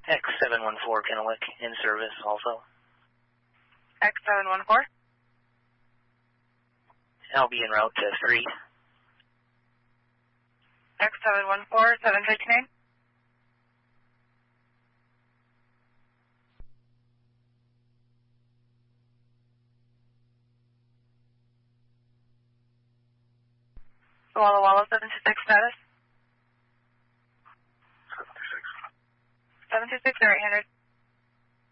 X714 Kennewick in service also. X714? I'll be en route to 3. X714, 759? Walla Walla 726 status?